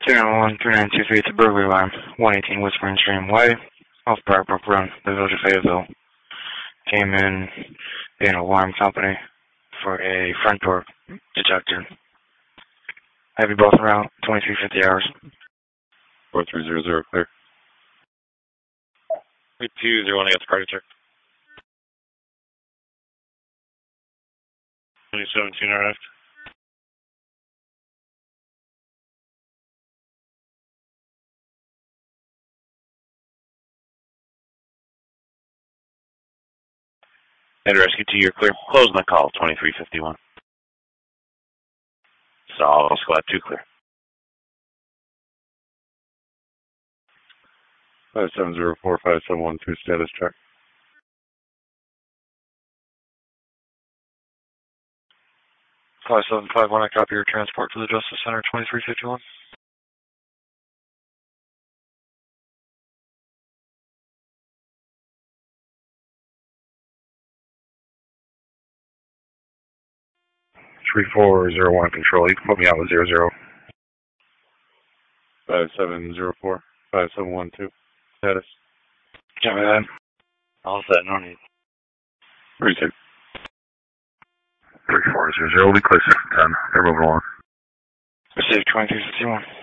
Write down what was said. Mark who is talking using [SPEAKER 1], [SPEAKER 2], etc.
[SPEAKER 1] 291-3923, it's a burglary alarm. 118 Whispering Stream Way, off Parkbrook Run, the village of Fayetteville. Came in being an alarm company for a front door detector. Have you both around 2350 hours?
[SPEAKER 2] 4300, clear. 3201, I got the party check. 2017 arrived. And rescue to your clear. Close my call, 2351. Solid squad 2 clear. 5704571 status check.
[SPEAKER 1] 5751, I copy your transport to the Justice Center, 2351.
[SPEAKER 3] Three 401 control. You can put me out with 00.
[SPEAKER 2] 5704 5712 status.
[SPEAKER 1] Copy that.
[SPEAKER 2] All set, no need.
[SPEAKER 3] 36. 3400. We clear 6 and 10. They're moving along.
[SPEAKER 1] Received 2351.